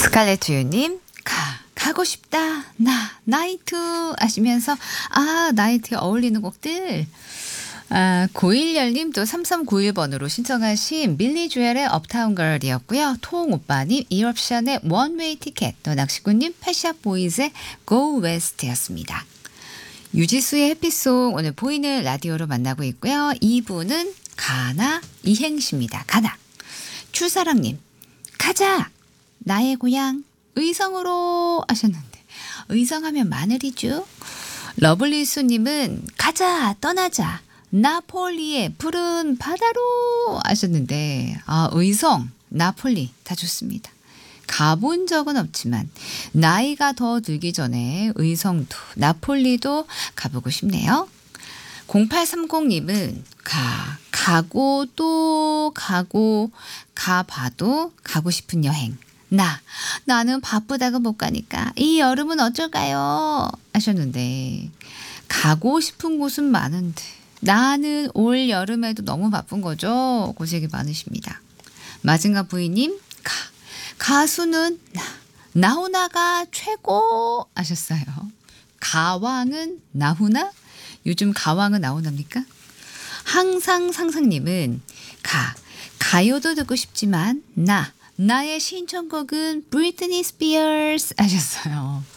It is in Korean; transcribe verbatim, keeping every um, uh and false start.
스칼렛 주유님, 가, 가고 싶다. 나, 나이트 하시면서, 아, 나이트에 어울리는 곡들. 아, 고일열님 또 삼삼구일 번으로 신청하신 밀리 주엘의 업타운 걸이었고요. 통오빠님, 이럽션의 원웨이 티켓, 또 낚시꾼님 패샷 보이즈의 Go West였습니다. 유지수의 해피송 오늘 보이는 라디오로 만나고 있고요. 이 부는 가나 이행시입니다. 가나. 추사랑님, 가자. 나의 고향 의성으로 하셨는데 의성하면 마늘이죠. 러블리수님은 가자 떠나자 나폴리의 푸른 바다로 하셨는데 아 의성 나폴리 다 좋습니다. 가본 적은 없지만 나이가 더 들기 전에 의성도 나폴리도 가보고 싶네요. 공팔삼공님은 가 가고 또 가고 가봐도 가고 싶은 여행. 나, 나는 바쁘다고 못 가니까 이 여름은 어쩔까요? 하셨는데 가고 싶은 곳은 많은데 나는 올 여름에도 너무 바쁜 거죠. 고생이 많으십니다. 마징가 부인님, 가, 가수는 나, 나훈아가 최고 하셨어요. 가왕은 나훈아? 요즘 가왕은 나훈아입니까? 항상 상상님은 가, 가요도 듣고 싶지만 나, 나의 신청곡은 브리트니 스피어스 하셨어요.